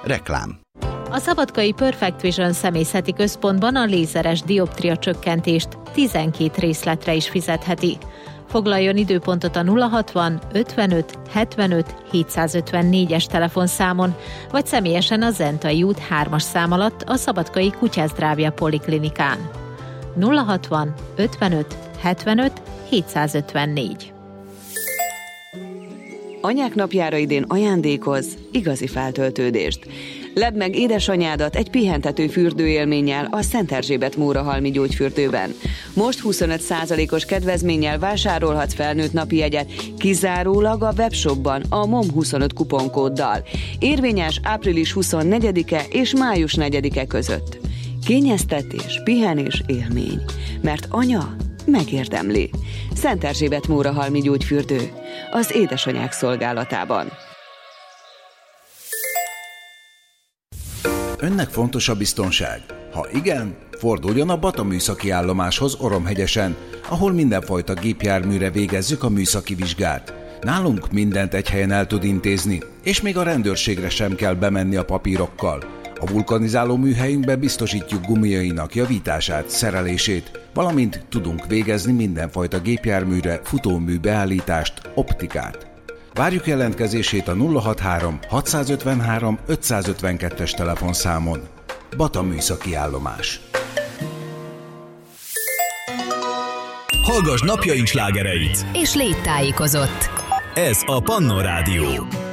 Reklám. A szabadkai Perfect Vision személyzeti központban a lézeres dioptria csökkentést 12 részletre is fizetheti. Foglaljon időpontot a 060 55 75 754-es telefonszámon, vagy személyesen a Zentai út 3-as szám alatt a Szabadkai Kutyázdrávja Poliklinikán. 060 55 75 754. Anyák napjára idén ajándékoz igazi feltöltődést. Ledd meg édesanyádat egy pihentető fürdőélménnyel a Szent Erzsébet Mórahalmi gyógyfürdőben. Most 25%-os kedvezménnyel vásárolhatsz felnőtt napi jegyet, kizárólag a webshopban a MOM25 kuponkóddal. Érvényes április 24-e és május 4-e között. Kényeztetés, pihenés, élmény. Mert anya megérdemli. Szent Erzsébet Mórahalmi gyógyfürdő. Az édesanyák szolgálatában. Önnek fontos a biztonság? Ha igen, forduljon a Bata műszaki állomáshoz Oromhegyesen, ahol mindenfajta gépjárműre végezzük a műszaki vizsgát. Nálunk mindent egy helyen el tud intézni, és még a rendőrségre sem kell bemenni a papírokkal. A vulkanizáló műhelyünkben biztosítjuk gumiainak javítását, szerelését, valamint tudunk végezni mindenfajta gépjárműre futómű beállítást, optikát. Várjuk jelentkezését a 063 653 552-es telefonszámon. Bata műszaki állomás. Hallgass napjaink slágereit! És légy tájékozott! Ez a Pannon Rádió.